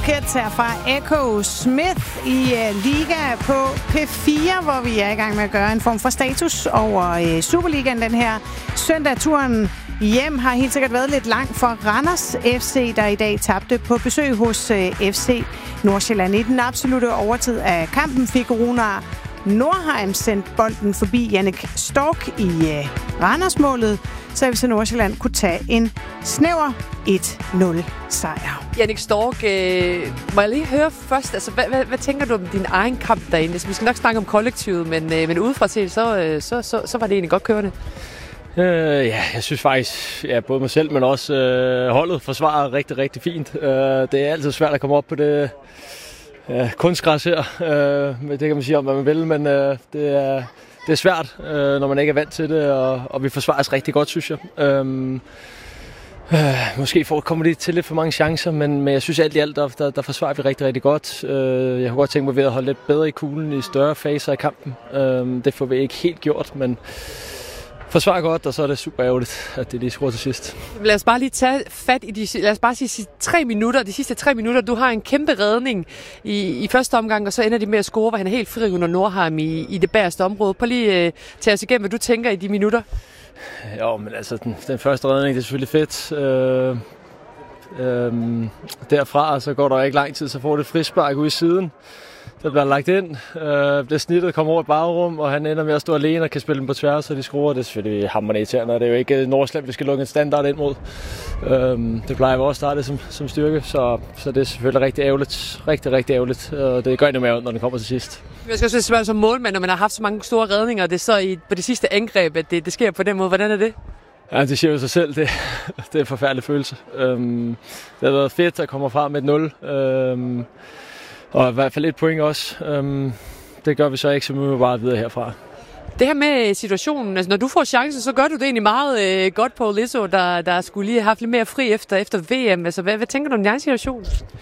Rockets her fra Echo Smith i Liga på P4, hvor vi er i gang med at gøre en form for status over Superligaen den her søndag. Turen hjem har helt sikkert været lidt lang for Randers FC, der i dag tabte på besøg hos FC Nordsjælland. I den absolutte overtid af kampen fik Runar Nordheim sendt bolden forbi Jannik Stork i Randersmålet, så FC Nordsjælland kunne tage en snæver 1-0 sejr. Jannik Stork, må jeg lige høre først, altså, hvad tænker du om din egen kamp derinde? Vi skal nok snakke om kollektivet, men udefra set, så var det egentlig godt kørende. Ja, jeg synes faktisk, både mig selv, men også holdet forsvarer rigtig, rigtig fint. Det er altid svært at komme op på det kunstgræs her. Det kan man sige om, hvad man vil, men det er svært, når man ikke er vant til det, og vi forsvarer os rigtig godt, synes jeg. Måske kommer det til lidt for mange chancer, men jeg synes alt i alt, der forsvarer vi rigtig, rigtig godt. Jeg har godt tænkt mig ved at holde lidt bedre i kuglen i større faser i kampen. Det får vi ikke helt gjort, men forsvarer godt, og så er det super ærgerligt, at det lige skruer til sidst. Lad os bare lige tage fat i de sidste 3 minutter. Du har en kæmpe redning i første omgang, og så ender de med at score, hvor han er helt fri under Nordheim i det bagerste område. Prøv lige tage os igennem, hvad du tænker i de minutter. Jo, men altså, den første redning, det er selvfølgelig fedt. Derfra, så går der ikke lang tid, så får det frispark ude i siden. Der bliver lagt ind, bliver snittet, kommer over i bagrum, og han ender med at stå alene og kan spille den på tværs, så de skruer. Det er selvfølgelig hammerende irriterende, og det er jo ikke Nordsjælland, vi skal lukke en standard ind mod. Det plejer vi også at starte som styrke, så det er selvfølgelig rigtig ærgerligt. Rigtig, rigtig ærgerligt, og det gør endnu mere ondt, når den kommer til sidst. Jeg skal også spørge som målmand, når man har haft så mange store redninger, og det er så på det sidste angreb, at det sker på den måde. Hvordan er det? Ja, det siger jo sig selv. Det er en forfærdelig følelse. Det har været fedt at komme fra med 0. Og i hvert fald 1 point også. Det gør vi så ikke, så vi må bare videre herfra. Det her med situationen, altså når du får chancen, så gør du det egentlig meget godt på Lisso, der skulle lige have haft lidt mere fri efter VM. Altså hvad tænker du om din egen situation?